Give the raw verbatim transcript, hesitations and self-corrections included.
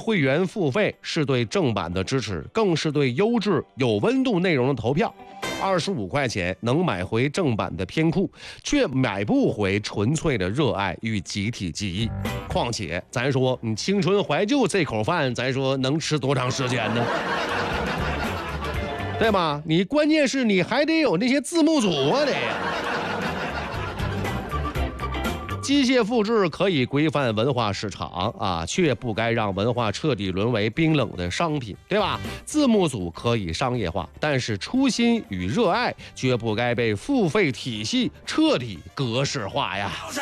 会员付费是对正版的支持，更是对优质有温度内容的投票。二十五块钱能买回正版的片库，却买不回纯粹的热爱与集体记忆。况且，咱说你青春怀旧这口饭，咱说能吃多长时间呢？对吧？你关键是你还得有那些字幕组啊得。机械复制可以规范文化市场啊，却不该让文化彻底沦为冰冷的商品，对吧？字幕组可以商业化，但是初心与热爱绝不该被付费体系彻底格式化呀。